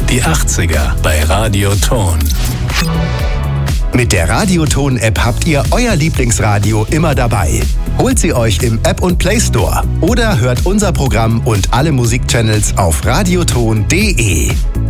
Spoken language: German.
Die 80er bei Radio Ton. Mit der Radio Ton App habt ihr euer Lieblingsradio immer dabei. Holt sie euch im App und Play Store oder hört unser Programm und alle Musikchannels auf radioton.de.